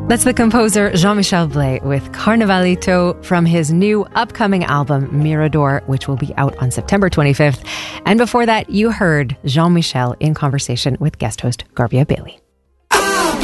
That's the composer Jean-Michel Blay with Carnavalito from his new upcoming album Mirador, which will be out on September 25th. And before that, you heard Jean-Michel in conversation with guest host Garbia Bailey.